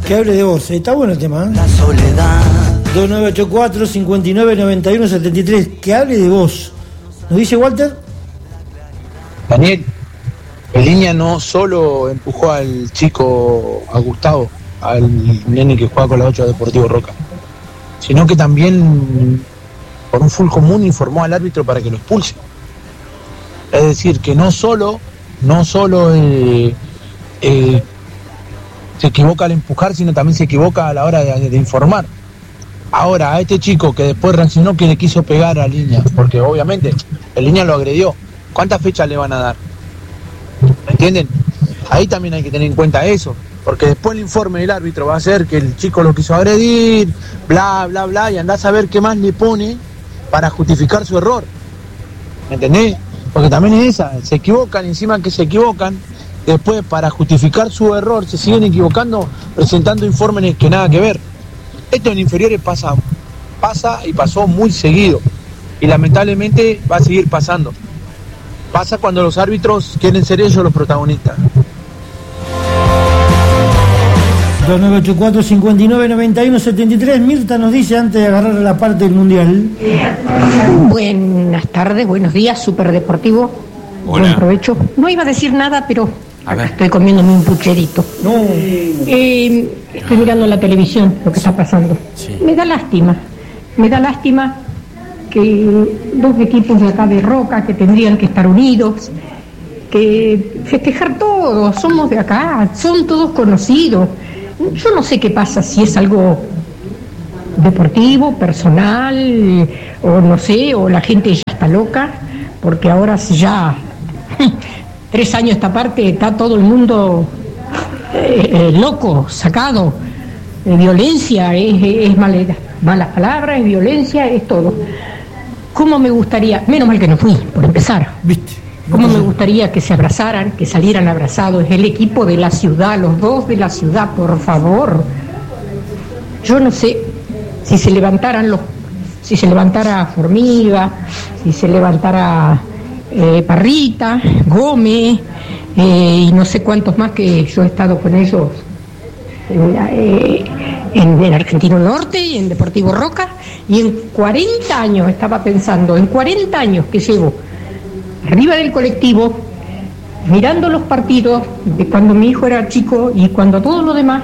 Que hable de vos. Está bueno el tema, ¿eh? La soledad. 2984-5991-73. Que hable de vos. ¿Nos dice Walter? Daniel, el Línea no solo empujó al chico, a Gustavo, al nene que juega con la 8 de Deportivo Roca, sino que también por un full común informó al árbitro para que lo expulse. Es decir, que no solo se equivoca al empujar, sino también se equivoca a la hora de informar. Ahora, a este chico que después reaccionó, que le quiso pegar a Línea, porque obviamente el Línea lo agredió, ¿cuántas fechas le van a dar? ¿Me entienden? Ahí también hay que tener en cuenta eso, porque después el informe del árbitro va a ser que el chico lo quiso agredir, bla, bla, bla, y andás a ver qué más le pone para justificar su error. ¿Me entendés? Porque también es esa, se equivocan, encima que se equivocan, después para justificar su error se siguen equivocando, presentando informes que nada que ver. Esto en inferiores pasa y pasó muy seguido, y lamentablemente va a seguir pasando. Pasa cuando los árbitros quieren ser ellos los protagonistas. 2984-5991-73. Mirta nos dice antes de agarrar la parte del mundial. Buenas tardes, buenos días, Superdeportivo. Hola. Buen provecho. No iba a decir nada, pero acá estoy comiéndome un pucherito. No. Estoy mirando la televisión lo que está pasando. Sí. Me da lástima que dos equipos de acá de Roca que tendrían que estar unidos, que festejar todos, somos de acá, son todos conocidos. Yo no sé qué pasa, si es algo deportivo, personal, o no sé, o la gente ya está loca, porque ahora ya 3 años esta parte está todo el mundo loco, sacado, violencia, es malas palabras, es violencia, es todo. ¿Cómo me gustaría, menos mal que no fui, por empezar, ¿Viste? cómo me gustaría que se abrazaran, que salieran abrazados, el equipo de la ciudad, los dos de la ciudad, por favor? Yo no sé si se levantara Formiga, si se levantara Parrita, Gómez, y no sé cuántos más, que yo he estado con ellos en Argentino Norte y en Deportivo Roca, y en 40 años, estaba pensando, en 40 años que llevo arriba del colectivo, mirando los partidos de cuando mi hijo era chico y cuando todo lo demás,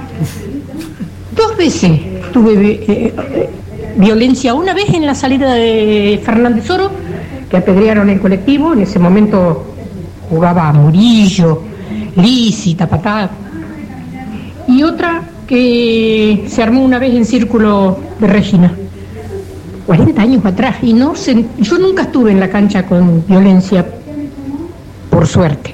2 veces tuve violencia. Una vez en la salida de Fernández Oro, que apedrearon el colectivo, en ese momento jugaba Murillo, Lisi, Tapatá, y otra que se armó una vez en Círculo de Regina, 40 años atrás, y yo nunca estuve en la cancha con violencia, por suerte.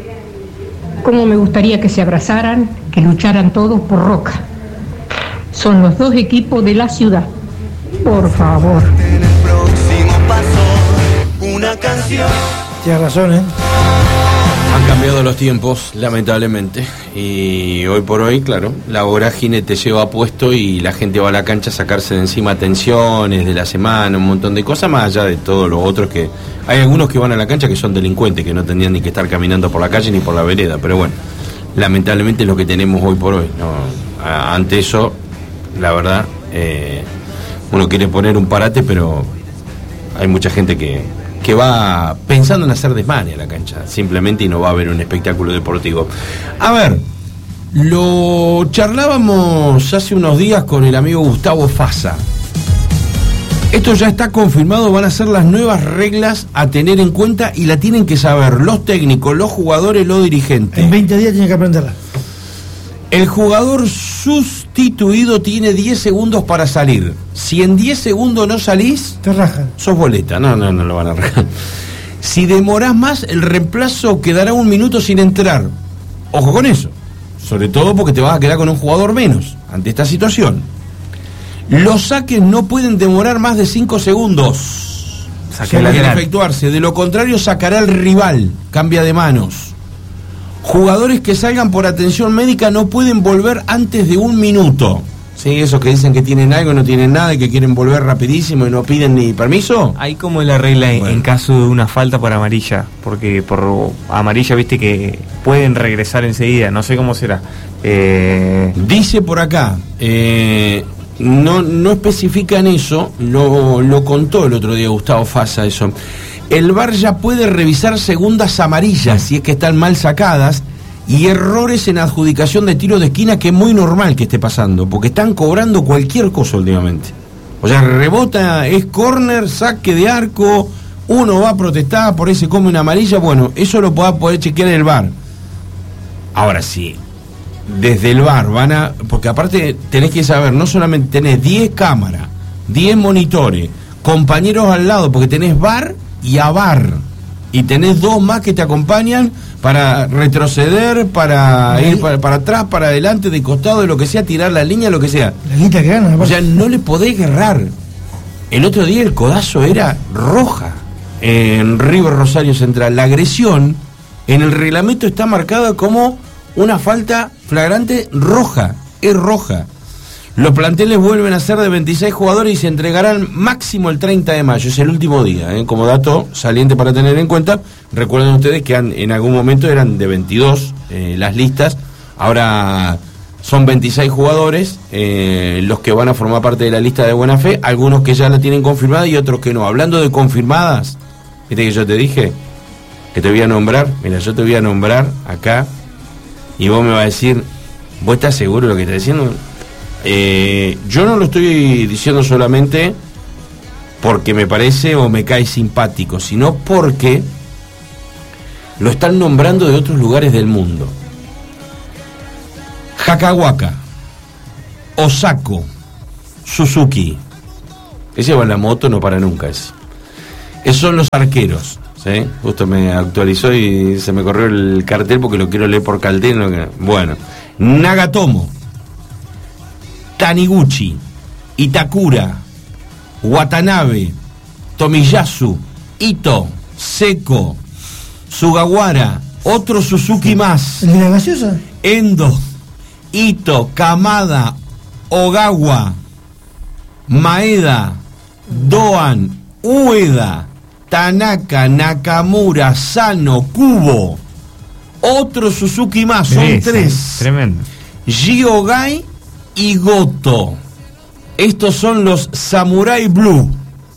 Cómo me gustaría que se abrazaran, que lucharan todos por Roca. Son los 2 equipos de la ciudad, por favor. En el próximo paso, una canción. Tienes razón, ¿eh? Han cambiado los tiempos, lamentablemente, y hoy por hoy, claro, la vorágine te lleva puesto y la gente va a la cancha a sacarse de encima tensiones de la semana, un montón de cosas, más allá de todos los otros que... Hay algunos que van a la cancha que son delincuentes, que no tendrían ni que estar caminando por la calle ni por la vereda, pero bueno, lamentablemente es lo que tenemos hoy por hoy, ¿no? Ante eso, la verdad, uno quiere poner un parate, pero hay mucha gente que va pensando en hacer desmane a la cancha, simplemente, y no va a haber un espectáculo deportivo. A ver, lo charlábamos hace unos días con el amigo Gustavo Fasa. Esto ya está confirmado, van a ser las nuevas reglas a tener en cuenta y la tienen que saber los técnicos, los jugadores, los dirigentes. En 20 días tienen que aprenderla. El jugador sustituido tiene 10 segundos para salir. Si en 10 segundos no salís, te rajan. Sos boleta. No lo van a rajar. Si demorás más, el reemplazo quedará 1 minuto sin entrar. Ojo con eso. Sobre todo porque te vas a quedar con un jugador menos ante esta situación. Los saques no pueden demorar más de 5 segundos. Saque en efectuarse. De lo contrario, sacará el rival. Cambia de manos. Jugadores que salgan por atención médica no pueden volver antes de 1 minuto. Sí, esos que dicen que tienen algo y no tienen nada y que quieren volver rapidísimo y no piden ni permiso. Ahí como es la regla en caso de una falta por amarilla, porque por amarilla viste que pueden regresar enseguida, no sé cómo será. Dice por acá, no especifican eso, lo contó el otro día Gustavo Fasa eso. El VAR ya puede revisar segundas amarillas si es que están mal sacadas y errores en adjudicación de tiros de esquina, que es muy normal que esté pasando, porque están cobrando cualquier cosa últimamente. O sea, rebota, es córner, saque de arco, uno va a protestar, por ahí se come una amarilla, bueno, eso lo va a poder chequear el VAR. Ahora sí, desde el VAR porque aparte tenés que saber, no solamente tenés 10 cámaras, 10 monitores, compañeros al lado, porque tenés VAR y AVAR, y tenés 2 más que te acompañan para retroceder, para ir para atrás, para adelante, de costado, de lo que sea, tirar la línea, lo que sea. La guita que gana. O sea, no le podés errar. El otro día el codazo era roja en River Rosario Central. La agresión en el reglamento está marcada como una falta flagrante roja. Es roja. Los planteles vuelven a ser de 26 jugadores y se entregarán máximo el 30 de mayo. Es el último día, como dato saliente para tener en cuenta. Recuerden ustedes que en algún momento eran de 22 las listas. Ahora son 26 jugadores los que van a formar parte de la lista de buena fe. Algunos que ya la tienen confirmada y otros que no. Hablando de confirmadas, ¿viste que yo te dije que te voy a nombrar? Mira, yo te voy a nombrar acá y vos me vas a decir, ¿vos estás seguro de lo que estás diciendo? Yo no lo estoy diciendo solamente porque me parece o me cae simpático, sino porque lo están nombrando de otros lugares del mundo. Hakawaka, Osako, Suzuki. Ese va en la moto, no para nunca ese. Esos son los arqueros, ¿sí? Justo me actualizó y se me corrió el cartel porque lo quiero leer por cartel. Bueno, Nagatomo, Taniguchi, Itakura, Watanabe, Tomiyasu, Ito, Seko, Sugawara, otro Suzuki más. ¿El de la gaseosa? Endo, Ito, Kamada, Ogawa, Maeda, Doan, Ueda, Tanaka, Nakamura, Sano, Kubo. Otro Suzuki más, son Sí, 3. Tremendo. Giogai y Goto. Estos son los Samurai Blue.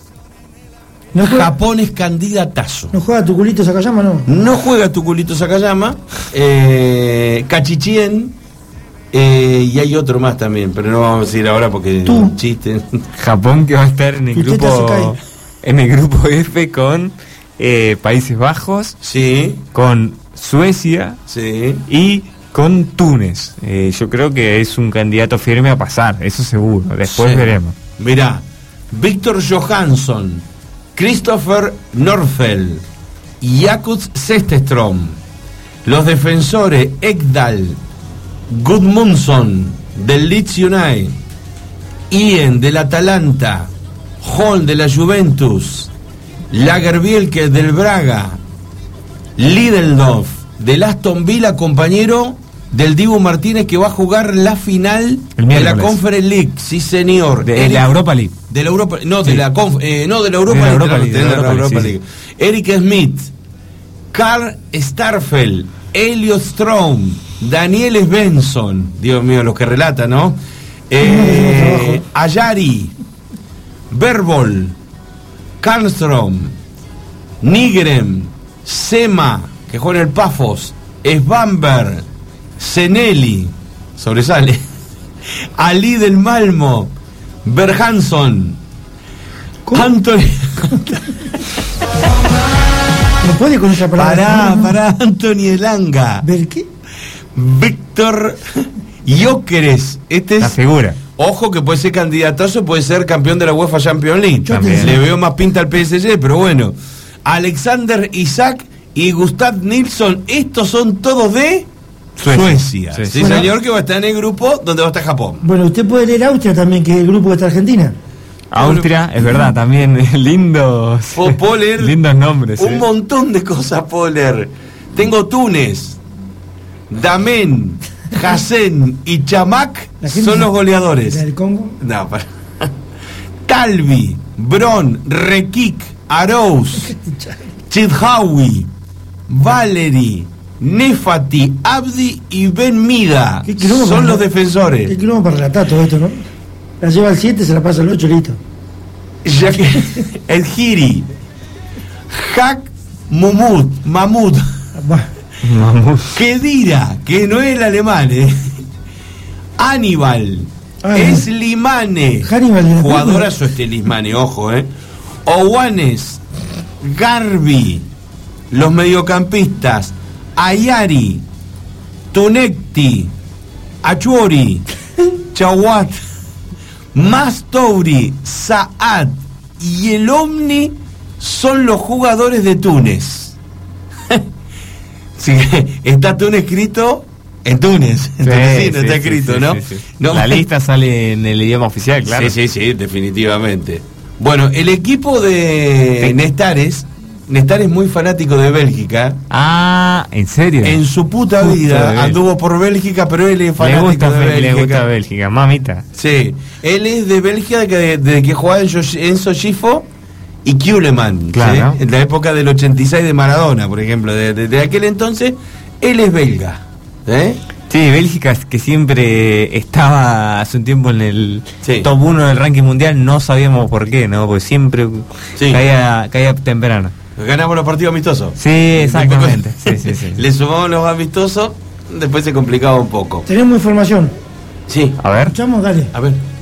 Japón es candidatazo. ¿No juega tu culito Sakayama, no? No juega tu culito Sakayama. Cachichien. Y hay otro más también, pero no vamos a decir ahora porque es un chiste. Japón, que va a estar en el grupo F con Países Bajos, Sí. con Suecia, Sí. y con Túnez. Yo creo que es un candidato firme a pasar, eso seguro. Después Sí. veremos. Mirá, Víctor Johansson, Christopher Norfeld, Jakub Sestestrom, los defensores Ekdal, Gudmundsson del Leeds United, Ien del Atalanta, Hall de la Juventus, Lagerbielke del Braga, Lidendorf del Aston Villa, compañero del Dibu Martínez, que va a jugar la final de la Conference League. Sí, señor. De la Europa League. De la Europa, no, Sí. de la Europa League. Eric Smith, Carl Starfelt, Elliot Strom, Daniel Svensson, Dios mío, los que relatan, ¿no? Ayari, Verbol, Karlstrom, Nigren, Sema, que juega en el Pafos, Svamberg, Seneli, sobresale, Ali del Malmo, Berhansson, Anthony. ¿No puede con esa palabra? Pará, Anthony Elanga. ¿Ver qué? Víctor Gyökeres. Este La es. figura. Ojo que puede ser candidatazo, puede ser campeón de la UEFA Champions League. También. Le veo más pinta al PSG, pero bueno. Alexander Isak y Gustav Nilsson, estos son todos de Suecia. Sí. Sí, Bueno. señor, que va a estar en el grupo donde va a estar Japón. Bueno, usted puede leer Austria también, que es el grupo que está Argentina. Austria, es verdad, también lindos. Puedo leer lindos nombres. un montón de cosas puedo leer. Tengo Túnez, Damen, Hassen y Chamac son los goleadores. ¿La del Congo? No, para. Talvi, Bron, Rekik, Arous, Chidhawi, Valery, Nefati, Abdi y Ben Mida son los defensores. ¿Qué quilombo para relatar todo esto, no? La lleva al 7, se la pasa al 8, listo. Ya que el Giri, Hak Mahmud, Kedira, que no es el alemán, Aníbal, Slimane, jugadorazo Slimane, ojo, Owanes, Garbi, los mediocampistas, Ayari, Tunekti, Achuori, Chawat, Mastouri, Saad y el Omni son los jugadores de Túnez. Sí, está Túnez escrito en Túnez. Entonces, no está escrito, ¿no? Sí. No. La lista sale en el idioma oficial, claro. Sí, definitivamente. Bueno, el equipo de Nestar es muy fanático de Bélgica. Ah, ¿en serio? En su puta vida anduvo por Bélgica, pero él es fanático de Bélgica. Le gusta Bélgica, mamita. Sí, él es de Bélgica desde que jugaba en Enzo Schifo y Kuhleman, claro. ¿sí? En la época del 86 de Maradona, por ejemplo. De aquel entonces, él es belga. Sí, Bélgica, que siempre estaba hace un tiempo en el top 1 del ranking mundial, no sabíamos por qué, ¿no? Porque siempre caía temprano. Ganamos los partidos amistosos. Sí, exactamente. Sí. Le sumamos los amistosos, después se complicaba un poco. Tenemos información. Sí. A ver. Escuchamos, dale. A ver.